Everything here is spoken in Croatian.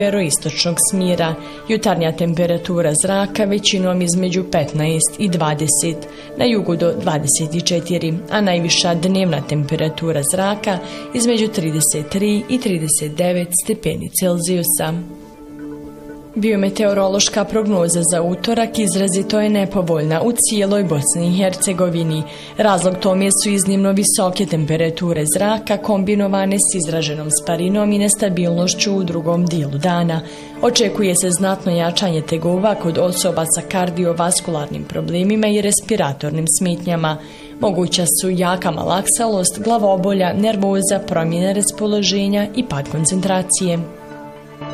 sjeveroistočnog smjera. Jutarnja temperatura zraka većinom između 15 i 20, na jugu do 24, a najviša dnevna temperatura zraka između 33 i 39 stepeni Celzijusa. Biometeorološka prognoza za utorak izrazito je nepovoljna u cijeloj Bosni i Hercegovini. Razlog tome su iznimno visoke temperature zraka kombinovane s izraženom sparinom i nestabilnošću u drugom dijelu dana. Očekuje se znatno jačanje tegova kod osoba sa kardiovaskularnim problemima i respiratornim smetnjama. Moguća su jaka malaksalost, glavobolja, nervoza, promjene raspoloženja i pad koncentracije.